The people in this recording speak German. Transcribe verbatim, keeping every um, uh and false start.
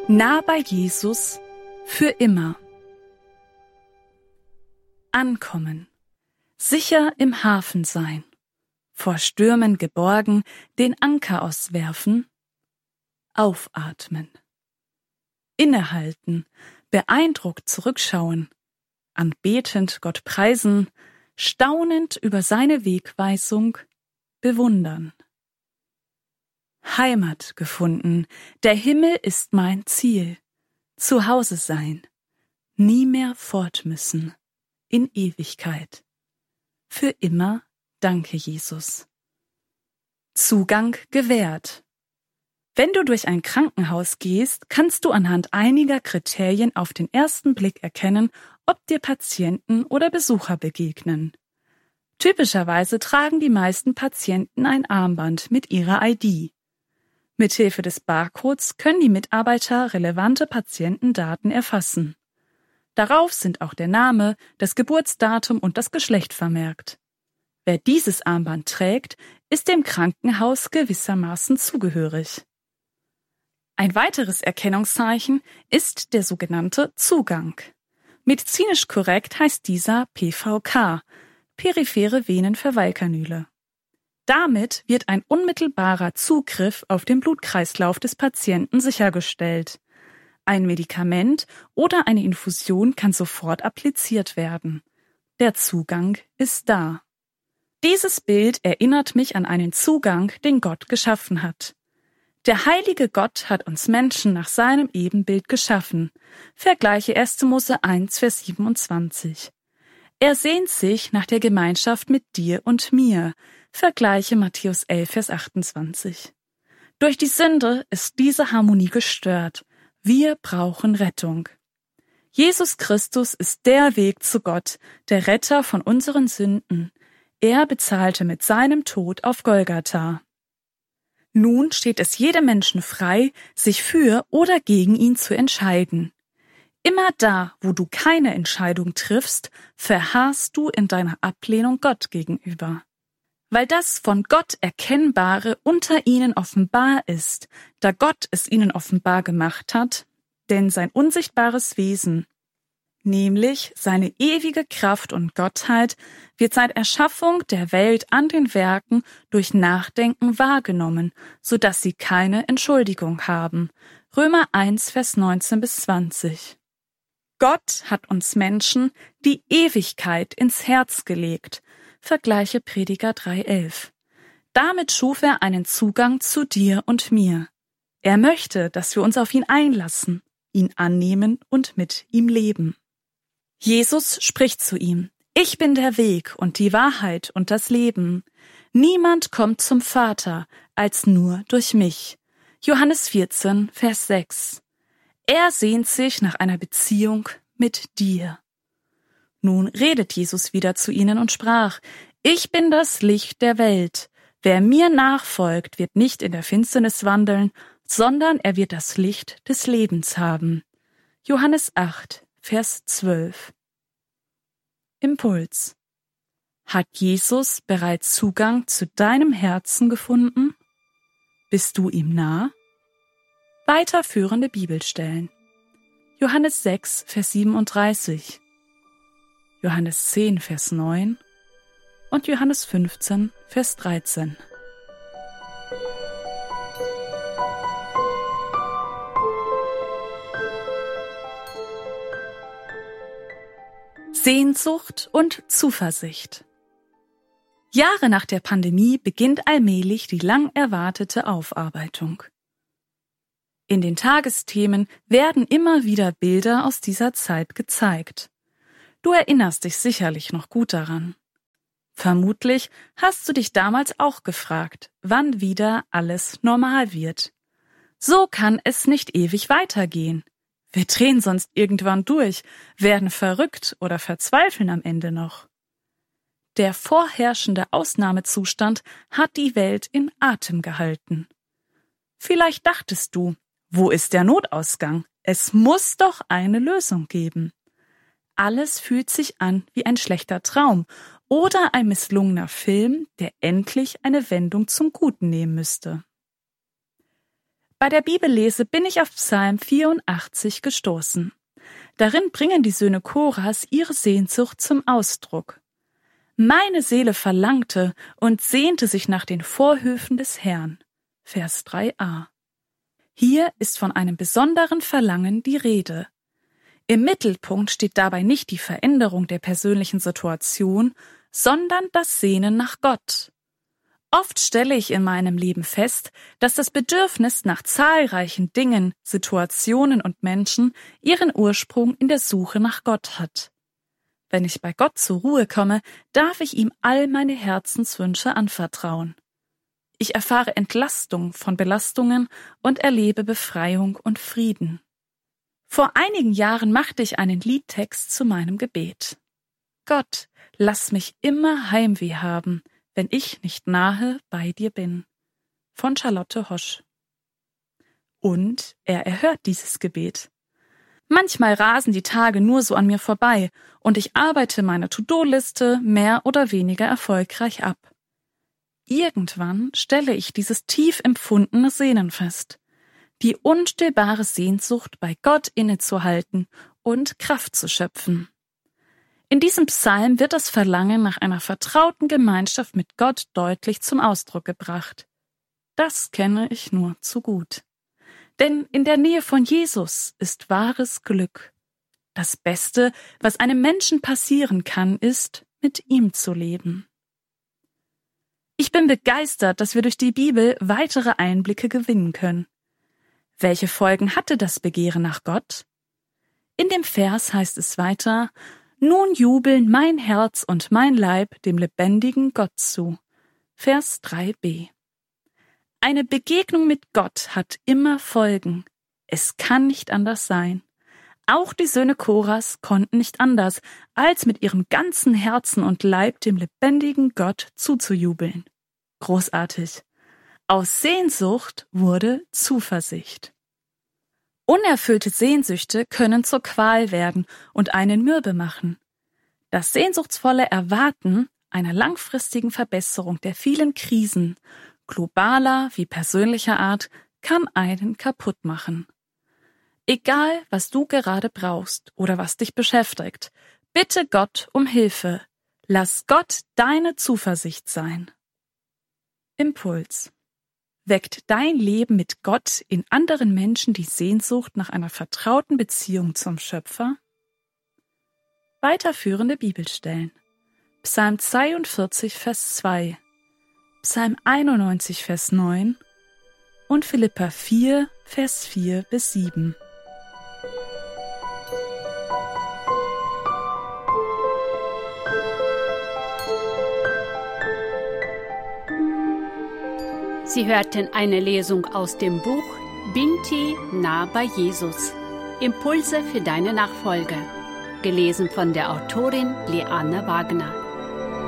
Nah bei Jesus für immer. Ankommen, sicher im Hafen sein, vor Stürmen geborgen, den Anker auswerfen, aufatmen, innehalten, beeindruckt zurückschauen, anbetend Gott preisen, staunend über seine Wegweisung, bewundern. Heimat gefunden, der Himmel ist mein Ziel, zu Hause sein, nie mehr fort müssen, in Ewigkeit. Für immer danke Jesus. Zugang gewährt. Wenn du durch ein Krankenhaus gehst, kannst du anhand einiger Kriterien auf den ersten Blick erkennen, ob dir Patienten oder Besucher begegnen. Typischerweise tragen die meisten Patienten ein Armband mit ihrer I D. Mithilfe des Barcodes können die Mitarbeiter relevante Patientendaten erfassen. Darauf sind auch der Name, das Geburtsdatum und das Geschlecht vermerkt. Wer dieses Armband trägt, ist dem Krankenhaus gewissermaßen zugehörig. Ein weiteres Erkennungszeichen ist der sogenannte Zugang. Medizinisch korrekt heißt dieser P V K, periphere Venenverweilkanüle. Damit wird ein unmittelbarer Zugriff auf den Blutkreislauf des Patienten sichergestellt. Ein Medikament oder eine Infusion kann sofort appliziert werden. Der Zugang ist da. Dieses Bild erinnert mich an einen Zugang, den Gott geschaffen hat. Der heilige Gott hat uns Menschen nach seinem Ebenbild geschaffen. Vergleiche erster Mose eins, Vers siebenundzwanzig. Er sehnt sich nach der Gemeinschaft mit dir und mir. Vergleiche Matthäus elf, Vers achtundzwanzig. Durch die Sünde ist diese Harmonie gestört. Wir brauchen Rettung. Jesus Christus ist der Weg zu Gott, der Retter von unseren Sünden. Er bezahlte mit seinem Tod auf Golgatha. Nun steht es jedem Menschen frei, sich für oder gegen ihn zu entscheiden. Immer da, wo du keine Entscheidung triffst, verharrst du in deiner Ablehnung Gott gegenüber. Weil das von Gott Erkennbare unter ihnen offenbar ist, da Gott es ihnen offenbar gemacht hat, denn sein unsichtbares Wesen, nämlich seine ewige Kraft und Gottheit, wird seit Erschaffung der Welt an den Werken durch Nachdenken wahrgenommen, so dass sie keine Entschuldigung haben. Römer eins, Vers neunzehn bis zwanzig. Gott hat uns Menschen die Ewigkeit ins Herz gelegt. Vergleiche Prediger drei, elf. Damit schuf er einen Zugang zu dir und mir. Er möchte, dass wir uns auf ihn einlassen, ihn annehmen und mit ihm leben. Jesus spricht zu ihm: Ich bin der Weg und die Wahrheit und das Leben. Niemand kommt zum Vater als nur durch mich. Johannes vierzehn, Vers sechs. Er sehnt sich nach einer Beziehung mit dir. Nun redet Jesus wieder zu ihnen und sprach: Ich bin das Licht der Welt. Wer mir nachfolgt, wird nicht in der Finsternis wandeln, sondern er wird das Licht des Lebens haben. Johannes acht, Vers zwölf. Impuls. Hat Jesus bereits Zugang zu deinem Herzen gefunden? Bist du ihm nah? Weiterführende Bibelstellen. Johannes sechs, Vers siebenunddreißig. Johannes zehn, Vers neun und Johannes fünfzehn, Vers dreizehn. Sehnsucht und Zuversicht. Jahre nach der Pandemie beginnt allmählich die lang erwartete Aufarbeitung. In den Tagesthemen werden immer wieder Bilder aus dieser Zeit gezeigt. Du erinnerst dich sicherlich noch gut daran. Vermutlich hast du dich damals auch gefragt, wann wieder alles normal wird. So kann es nicht ewig weitergehen. Wir drehen sonst irgendwann durch, werden verrückt oder verzweifeln am Ende noch. Der vorherrschende Ausnahmezustand hat die Welt in Atem gehalten. Vielleicht dachtest du, wo ist der Notausgang? Es muss doch eine Lösung geben. Alles fühlt sich an wie ein schlechter Traum oder ein misslungener Film, der endlich eine Wendung zum Guten nehmen müsste. Bei der Bibellese bin ich auf Psalm vierundachtzig gestoßen. Darin bringen die Söhne Koras ihre Sehnsucht zum Ausdruck. Meine Seele verlangte und sehnte sich nach den Vorhöfen des Herrn. Vers drei a. Hier ist von einem besonderen Verlangen die Rede. Im Mittelpunkt steht dabei nicht die Veränderung der persönlichen Situation, sondern das Sehnen nach Gott. Oft stelle ich in meinem Leben fest, dass das Bedürfnis nach zahlreichen Dingen, Situationen und Menschen ihren Ursprung in der Suche nach Gott hat. Wenn ich bei Gott zur Ruhe komme, darf ich ihm all meine Herzenswünsche anvertrauen. Ich erfahre Entlastung von Belastungen und erlebe Befreiung und Frieden. Vor einigen Jahren machte ich einen Liedtext zu meinem Gebet. Gott, lass mich immer Heimweh haben, wenn ich nicht nahe bei dir bin. Von Charlotte Hosch. Und er erhört dieses Gebet. Manchmal rasen die Tage nur so an mir vorbei und ich arbeite meine To-Do-Liste mehr oder weniger erfolgreich ab. Irgendwann stelle ich dieses tief empfundene Sehnen fest. Die unstillbare Sehnsucht, bei Gott innezuhalten und Kraft zu schöpfen. In diesem Psalm wird das Verlangen nach einer vertrauten Gemeinschaft mit Gott deutlich zum Ausdruck gebracht. Das kenne ich nur zu gut. Denn in der Nähe von Jesus ist wahres Glück. Das Beste, was einem Menschen passieren kann, ist, mit ihm zu leben. Ich bin begeistert, dass wir durch die Bibel weitere Einblicke gewinnen können. Welche Folgen hatte das Begehren nach Gott? In dem Vers heißt es weiter: Nun jubeln mein Herz und mein Leib dem lebendigen Gott zu. Vers drei b. Eine Begegnung mit Gott hat immer Folgen. Es kann nicht anders sein. Auch die Söhne Koras konnten nicht anders, als mit ihrem ganzen Herzen und Leib dem lebendigen Gott zuzujubeln. Großartig. Aus Sehnsucht wurde Zuversicht. Unerfüllte Sehnsüchte können zur Qual werden und einen mürbe machen. Das sehnsuchtsvolle Erwarten einer langfristigen Verbesserung der vielen Krisen, globaler wie persönlicher Art, kann einen kaputt machen. Egal, was du gerade brauchst oder was dich beschäftigt, bitte Gott um Hilfe. Lass Gott deine Zuversicht sein. Impuls. Weckt dein Leben mit Gott in anderen Menschen die Sehnsucht nach einer vertrauten Beziehung zum Schöpfer? Weiterführende Bibelstellen. Psalm zweiundvierzig, Vers zwei, Psalm einundneunzig, Vers neun und Philipper vier, Vers vier bis sieben. Sie hörten eine Lesung aus dem Buch Binti nah bei Jesus. Impulse für deine Nachfolge. Gelesen von der Autorin Leanne Wagner.